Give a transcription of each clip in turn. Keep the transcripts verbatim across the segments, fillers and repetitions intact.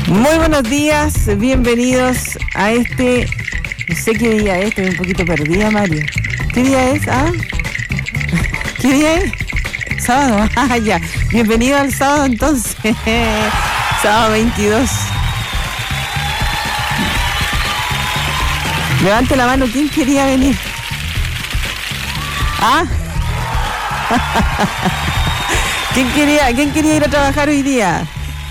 Muy buenos días, bienvenidos a este, no sé qué día es, estoy un poquito perdida, Mario. ¿Qué día es? ¿Ah? ¿Qué día es? Sábado, ah, ya. Bienvenido al sábado entonces, sábado veintidós. Levante la mano, ¿quién quería venir? ¿Ah? ¿Quién quería, quién quería ir a trabajar hoy día?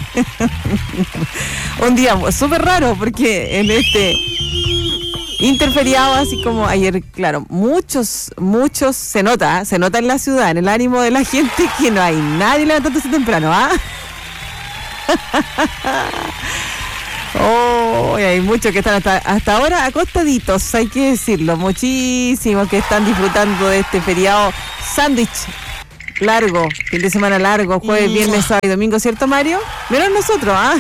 Un día súper raro porque en este interferiado, así como ayer, claro, muchos, muchos, se nota, ¿eh? Se nota en la ciudad, en el ánimo de la gente, que no hay nadie levantándose temprano, ¿ah? Oh, hay muchos que están hasta, hasta ahora acostaditos, hay que decirlo, muchísimos que están disfrutando de este feriado sándwich largo, fin de semana largo, jueves, viernes, sábado y domingo, ¿cierto, Mario? Menos nosotros, ¿ah?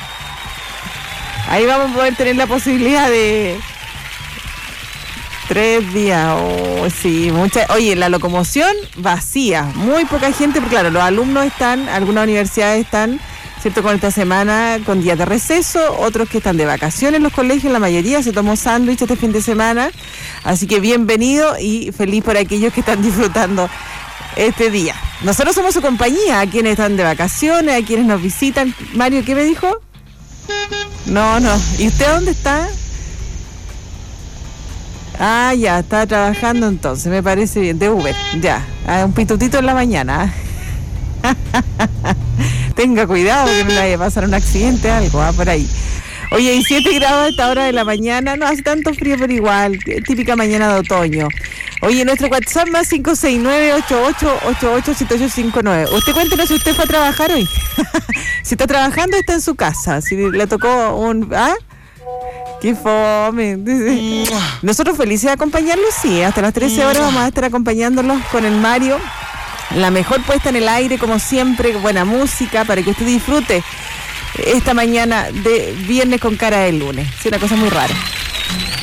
Ahí vamos a poder tener la posibilidad de tres días, oh, sí, mucha. Oye, la locomoción vacía, muy poca gente, porque claro, los alumnos están, algunas universidades están, ¿cierto?, con esta semana con días de receso, otros que están de vacaciones en los colegios, la mayoría se tomó sándwich este fin de semana, así que bienvenido y feliz por aquellos que están disfrutando este día. Nosotros somos su compañía, a quienes están de vacaciones, a quienes nos visitan. Mario, ¿qué me dijo? No, no. ¿Y usted dónde está? Ah, ya, está trabajando entonces, me parece bien, de Uber, ya. Ah, un pitutito en la mañana. Tenga cuidado que no le vaya a pasar un accidente o algo, ah, por ahí. Oye, hay siete grados a esta hora de la mañana, no hace tanto frío, pero igual, típica mañana de otoño. Oye, nuestro WhatsApp más cinco seis nueve, ocho ocho ocho ocho, siete ocho cinco nueve. Usted cuéntenos si usted fue a trabajar hoy. Si está trabajando, está en su casa. Si le tocó un... ¿Ah? ¡Qué fome! Nosotros felices de acompañarlos, sí. Hasta las trece horas vamos a estar acompañándolos con el Mario. La mejor puesta en el aire, como siempre, buena música, para que usted disfrute esta mañana de viernes con cara de lunes. Es una cosa muy rara.